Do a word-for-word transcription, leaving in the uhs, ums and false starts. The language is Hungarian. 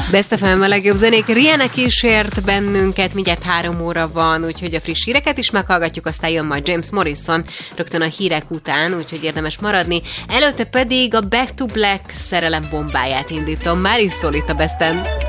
Best ef em a legjobb zenék. Rihanna kísért bennünket, mindjárt három óra van, úgyhogy a friss híreket is meghallgatjuk, aztán jön majd James Morrison rögtön a hírek után, úgyhogy érdemes maradni. Előtte pedig a Back to Black szerelem bombáját indítom. Már is szól itt a Besten.